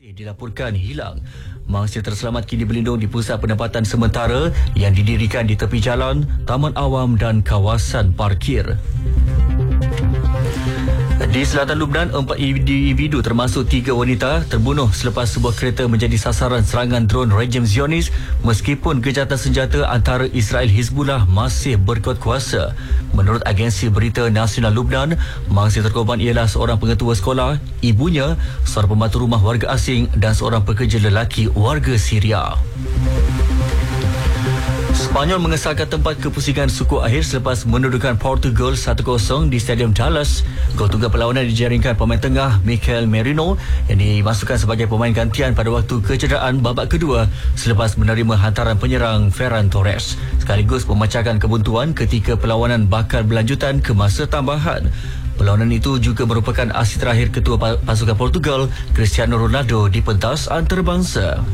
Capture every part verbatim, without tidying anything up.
dilaporkan hilang. Mangsa terselamat kini berlindung di pusat penempatan sementara yang didirikan di tepi jalan, taman awam dan kawasan parkir. Di selatan Lubnan, empat individu termasuk tiga wanita terbunuh selepas sebuah kereta menjadi sasaran serangan dron rejim Zionis meskipun gejatan senjata antara Israel Hizbullah masih berkuat kuasa. Menurut agensi berita nasional Lubnan, mangsa terkorban ialah seorang pengetua sekolah, ibunya, seorang pembantu rumah warga asing dan seorang pekerja lelaki warga Syria. Spanyol mengesahkan tempat kepusingan suku akhir selepas mendudukan Portugal satu kosong di Stadium Dallas. Gol tunggal perlawanan dijaringkan pemain tengah Mikel Merino yang dimasukkan sebagai pemain gantian pada waktu kecederaan babak kedua selepas menerima hantaran penyerang Ferran Torres. Sekaligus memecahkan kebuntuan ketika perlawanan bakal berlanjutan ke masa tambahan. Perlawanan itu juga merupakan aksi terakhir ketua pasukan Portugal, Cristiano Ronaldo, di pentas antarabangsa.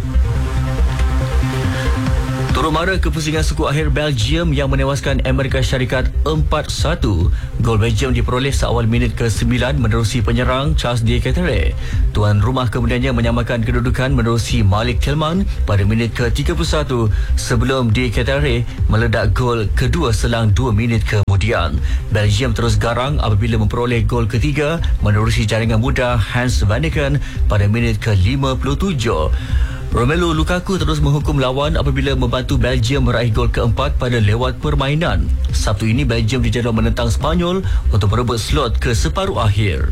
Turut mara kepusingan suku akhir Belgium yang menewaskan Amerika Syarikat empat satu. Gol Belgium diperoleh seawal minit ke sembilan menerusi penyerang Charles de Ketelaere. Tuan rumah kemudiannya menyamakan kedudukan menerusi Malik Tillman pada minit ke tiga puluh satu sebelum de Ketelaere meledak gol kedua selang dua minit kemudian. Belgium terus garang apabila memperoleh gol ketiga menerusi jaringan muda Hans van de Ven pada minit ke lima puluh tujuh. Romelu Lukaku terus menghukum lawan apabila membantu Belgium meraih gol keempat pada lewat permainan. Sabtu ini Belgium dijadual menentang Spanyol untuk merebut slot ke separuh akhir.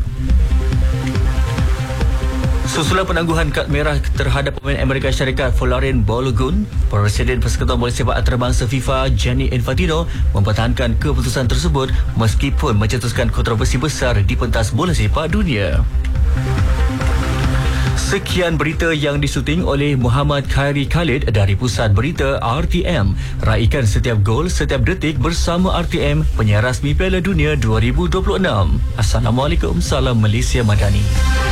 Susulan penangguhan kad merah terhadap pemain Amerika Syarikat Folarin Balogun, Presiden Persekutuan Bola Sepak Antarabangsa FIFA Gianni Infantino mempertahankan keputusan tersebut meskipun mencetuskan kontroversi besar di pentas bola sepak dunia. Sekian berita yang disuting oleh Muhammad Khairi Khalid dari Pusat Berita R T M. Raikan setiap gol, setiap detik bersama R T M, penyiar rasmi Piala Dunia dua ribu dua puluh enam. Assalamualaikum, salam Malaysia Madani.